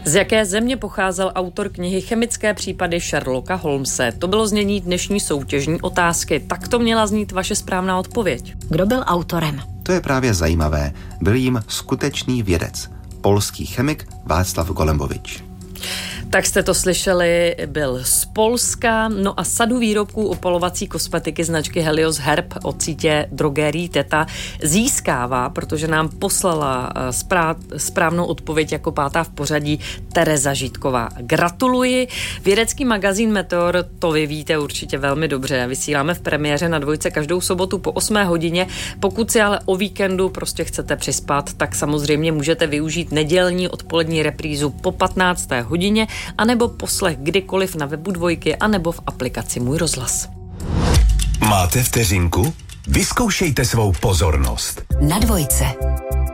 Z jaké země pocházel autor knihy Chemické případy Sherlocka Holmese? To bylo znění dnešní soutěžní otázky. Tak to měla znít vaše správná odpověď. Kdo byl autorem? To je právě zajímavé. Byl jim skutečný vědec. Polský chemik Václav Golembovič. Tak jste to slyšeli, byl z Polska, no a sadu výrobků opalovací kosmetiky značky Helios Herb od sítě drogérií Teta získává, protože nám poslala správnou odpověď jako pátá v pořadí Tereza Žítková. Gratuluji. Vědecký magazín Meteor, to vy víte určitě velmi dobře. Vysíláme v premiéře na Dvojce každou sobotu po 8 hodině. Pokud si ale o víkendu prostě chcete přispat, tak samozřejmě můžete využít nedělní odpolední reprízu po 15. hodině, anebo poslech kdykoliv na webu Dvojky, anebo v aplikaci Můj rozhlas. Máte vteřinku? Vyzkoušejte svou pozornost. Na Dvojce.